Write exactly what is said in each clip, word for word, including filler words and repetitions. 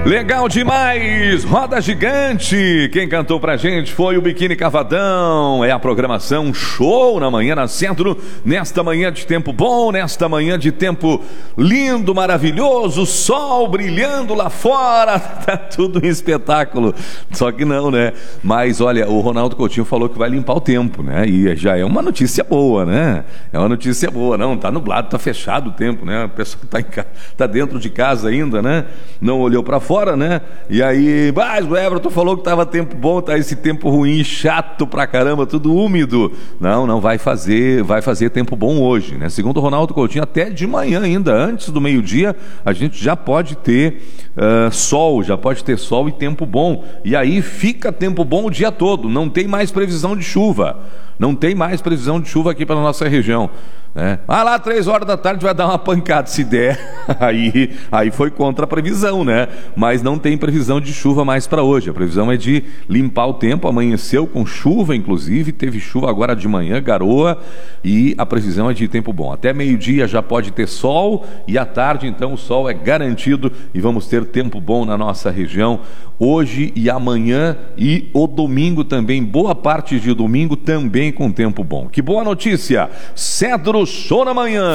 Legal demais, roda gigante. Quem cantou pra gente foi o Biquíni Cavadão. É a programação show na manhã na Centro, nesta manhã de tempo bom, nesta manhã de tempo lindo, maravilhoso, sol brilhando lá fora, tá tudo um espetáculo. Só que não, né? Mas olha, o Ronaldo Coutinho falou que vai limpar o tempo, né? E já é uma notícia boa, né? É uma notícia boa, não, tá nublado, tá fechado o tempo, né? A pessoa que tá, em casa, tá dentro de casa ainda, né? Não olhou pra fora, né? E aí, mas o Everton falou que tava tempo bom, tá esse tempo ruim, chato pra caramba, tudo úmido. Não, não vai fazer, vai fazer tempo bom hoje, né? Segundo o Ronaldo Coutinho, até de manhã ainda, antes do meio-dia, a gente já pode ter uh, sol, já pode ter sol e tempo bom. E aí fica tempo bom o dia todo, não tem mais previsão de chuva. Não tem mais previsão de chuva aqui para a nossa região, né? Ah, lá três horas da tarde vai dar uma pancada se der. Aí, aí foi contra a previsão, né? Mas não tem previsão de chuva mais para hoje. A previsão é de limpar o tempo. Amanheceu com chuva, inclusive. Teve chuva agora de manhã, garoa. E a previsão é de tempo bom. Até meio-dia já pode ter sol. E à tarde, então, o sol é garantido. E vamos ter tempo bom na nossa região hoje e amanhã. E o domingo também. Boa parte de domingo também com tempo bom. Que boa notícia! Cedro Show na manhã.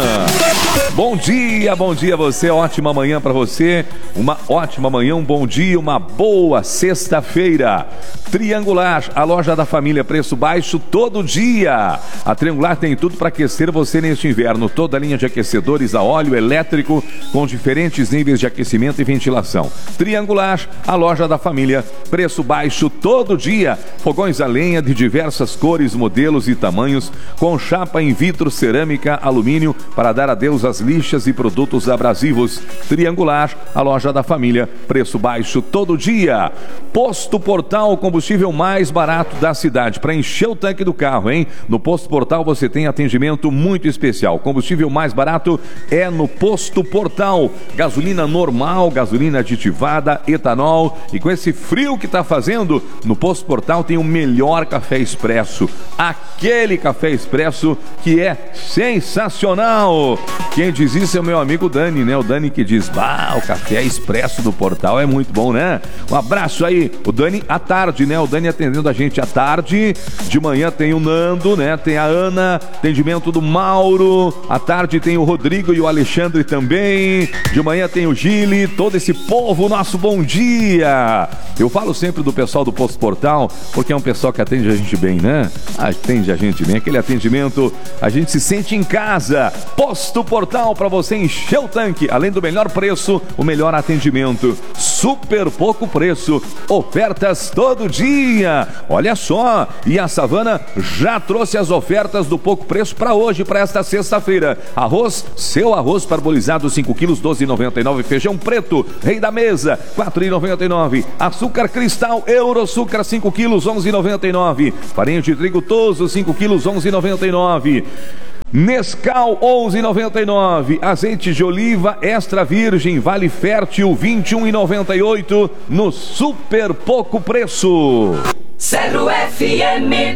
Bom dia, bom dia a você, ótima manhã para você, uma ótima manhã, um bom dia, uma boa sexta-feira. Triangular, a loja da família, preço baixo todo dia. A Triangular tem tudo para aquecer você neste inverno, toda a linha de aquecedores a óleo elétrico com diferentes níveis de aquecimento e ventilação. Triangular, a loja da família, preço baixo todo dia. Fogões a lenha de diversas cores, modelos e tamanhos, com chapa in vitro, cerâmica, alumínio, para dar adeus às lixas e produtos abrasivos. Triangular, a loja da família, preço baixo todo dia. Posto Portal, combustível mais barato da cidade, para encher o tanque do carro, hein? No Posto Portal você tem atendimento muito especial. Combustível mais barato é no Posto Portal. Gasolina normal, gasolina aditivada, etanol. E com esse frio que tá fazendo, no Posto Portal tem o melhor café expresso. Aquele café expresso que é sensacional. Quem diz isso é o meu amigo Dani, né? O Dani que diz, bah, o café expresso do Portal é muito bom, né? Um abraço aí, o Dani à tarde, né? O Dani atendendo a gente à tarde. De manhã tem o Nando, né? Tem a Ana, atendimento do Mauro. À tarde tem o Rodrigo e o Alexandre também. De manhã tem o Gili, todo esse povo, nosso bom dia. Eu falo sempre do pessoal do Posto Portal, porque é um pessoal que atende a gente bem, né? Atende a gente bem, aquele atendimento, a gente se sente em casa. Posto Portal, para você encher o tanque, além do melhor preço, o melhor atendimento, super pouco preço, ofertas todo dia. Olha só, e a Savana já trouxe as ofertas do pouco preço para hoje, para esta sexta-feira. Arroz, seu arroz parbolizado cinco quilos, doze reais e noventa e nove centavos. Feijão preto, rei da mesa, quatro reais e noventa e nove centavos. Açúcar cristal, euro açúcar cinco quilos, onze reais e noventa e nove centavos. Farinha de trigo toso, cinco quilos, onze reais e noventa e nove centavos. Nescau, onze reais e noventa e nove centavos. Azeite de oliva extra virgem, vale fértil, vinte e um reais e noventa e oito centavos no super pouco preço. Cedro F M.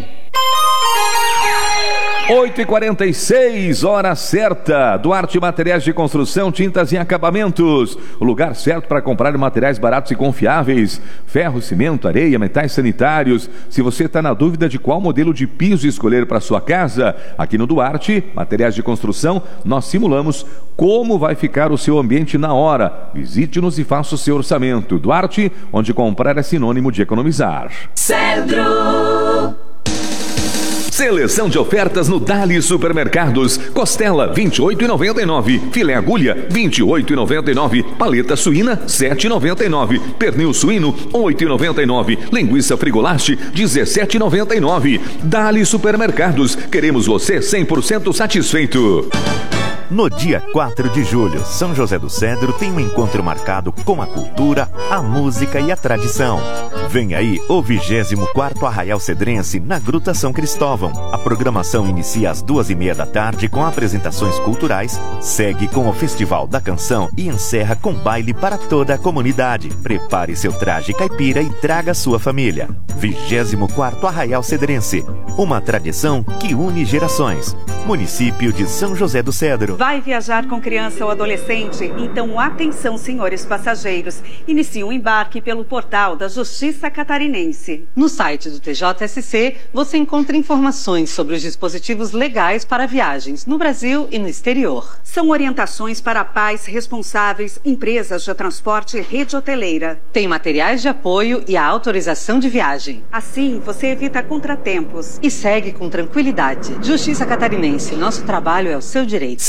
oito e quarenta e seis, hora certa. Duarte Materiais de Construção, Tintas e Acabamentos. O lugar certo para comprar materiais baratos e confiáveis. Ferro, cimento, areia, metais sanitários. Se você está na dúvida de qual modelo de piso escolher para sua casa, aqui no Duarte Materiais de Construção, nós simulamos como vai ficar o seu ambiente na hora. Visite-nos e faça o seu orçamento. Duarte, onde comprar é sinônimo de economizar. Cedro. Seleção de ofertas no Dali Supermercados. Costela, vinte e oito reais e noventa e nove centavos. Filé agulha, vinte e oito reais e noventa e nove centavos. Paleta suína, sete reais e noventa e nove centavos. Pernil suíno, oito reais e noventa e nove centavos. Linguiça Frigolaste, dezessete reais e noventa e nove centavos. Dali Supermercados. Queremos você cem por cento satisfeito. No dia quatro de julho, São José do Cedro tem um encontro marcado com a cultura, a música e a tradição. Vem aí o vigésimo quarto Arraial Cedrense na Gruta São Cristóvão. A programação inicia às duas e meia da tarde com apresentações culturais, segue com o Festival da Canção e encerra com baile para toda a comunidade. Prepare seu traje caipira e traga sua família. vigésimo quarto Arraial Cedrense, uma tradição que une gerações. Município de São José do Cedro. Vai viajar com criança ou adolescente? Então atenção, senhores passageiros. Inicie o embarque pelo portal da Justiça Catarinense. No site do T J S C, você encontra informações sobre os dispositivos legais para viagens no Brasil e no exterior. São orientações para pais responsáveis, empresas de transporte e rede hoteleira. Tem materiais de apoio e a autorização de viagem. Assim, você evita contratempos. E segue com tranquilidade. Justiça Catarinense, nosso trabalho é o seu direito.